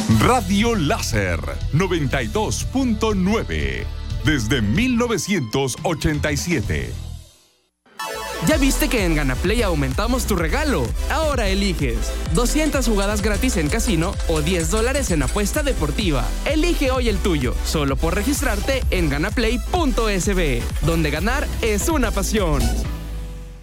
Radio Láser 92.9 desde 1987. ¿Ya viste que en GanaPlay aumentamos tu regalo? Ahora eliges 200 jugadas gratis en casino o $10 en apuesta deportiva. Elige hoy el tuyo, solo por registrarte en ganaplay.sb, donde ganar es una pasión.